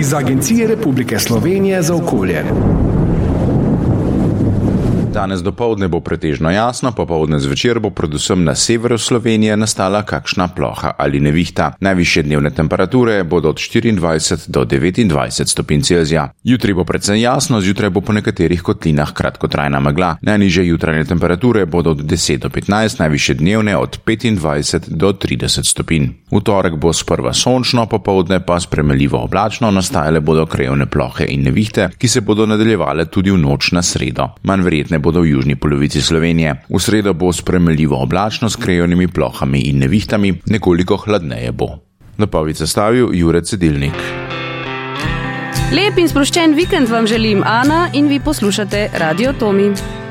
iz Agencije Republike Slovenije za okolje. Danes dopoldne bo pretežno jasno, popoldne zvečer bo predvsem na severu Slovenije nastala kakšna ploha ali nevihta. Najvišje dnevne temperature bodo od 24 do 29 stopinj Celzija. Jutri bo precej jasno, zjutraj bo po nekaterih kotlinah kratkotrajna megla. Najnižje jutranje temperature bodo od 10 do 15, najvišje dnevne od 25 do 30 stopinj. V torek bo sprva sončno, popoldne pa spremenljivo oblačno, nastajale bodo krajevne plohe in nevihte, ki se bodo nadaljevale tudi v noč na sredo. Manj verjetne bodo v južni polovici Slovenije. V sredo bo spremenljivo oblačno s krajevnimi plohami in nevihtami, nekoliko hladneje bo. Napoved sestavil Jure Cedilnik. Lep in sproščen vikend vam želim Ana in vi poslušate Radio Tomi.